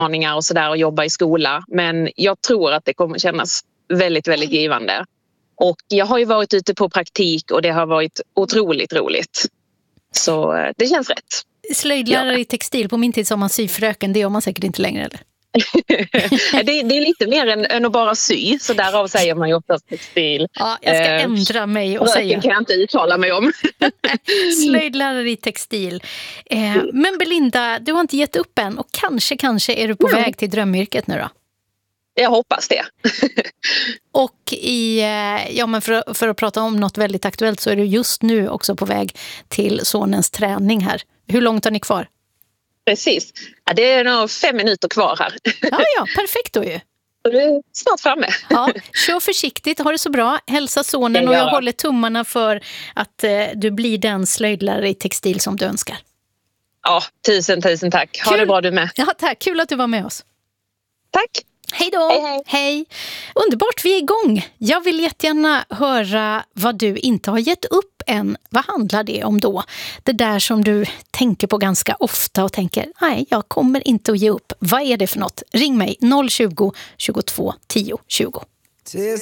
utmaningar och sådär och jobba i skola. Men jag tror att det kommer kännas väldigt, väldigt givande. Och jag har ju varit ute på praktik och det har varit otroligt roligt. Så det känns rätt. Slöjdlärare i textil, på min tid som man syfröken, det gör man säkert inte längre, eller? det är lite mer än att bara sy, så därav säger man ju oftast textil. Ja, jag ska ändra mig och säga. Det kan jag inte uttala mig om. Slöjdlärare i textil. Men Belinda, du har inte gett upp än och kanske är du på väg till drömyrket nu då? Jag hoppas det. Och men för att prata om något väldigt aktuellt så är du just nu också på väg till sonens träning här. Hur långt har ni kvar? Precis. Ja, det är nog 5 minuter kvar här. Ja, perfekt då ju. Så du är snart framme. Ja, kör försiktigt, ha det så bra. Hälsa sonen och jag håller tummarna för att du blir den slöjdlärare i textil som du önskar. Ja, tusen tack. Ha det bra du med. Ja, tack. Kul att du var med oss. Tack. Hej då. Hej. Underbart, vi är igång. Jag vill jättegärna höra vad du inte har gett upp än. Vad handlar det om då? Det där som du tänker på ganska ofta och tänker, nej, jag kommer inte att ge upp. Vad är det för något? Ring mig 020 22 10 20.